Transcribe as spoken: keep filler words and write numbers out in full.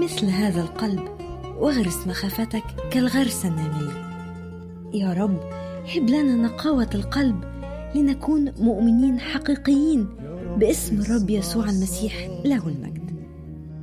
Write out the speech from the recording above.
مثل هذا القلب، واغرس مخافتك كالغرس النميل. يا رب هب لنا نقاوة القلب لنكون مؤمنين حقيقيين باسم الرب يسوع المسيح له المجد.